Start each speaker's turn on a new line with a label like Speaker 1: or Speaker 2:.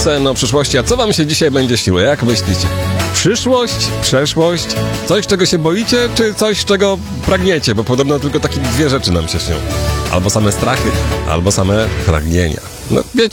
Speaker 1: sen o przyszłości. A co wam się dzisiaj będzie śniło? Jak myślicie? Przyszłość? Przeszłość? Coś, czego się boicie, czy coś, czego pragniecie? Bo podobno tylko takie dwie rzeczy nam się śnią. Albo same strachy, albo same pragnienia. No wiecie.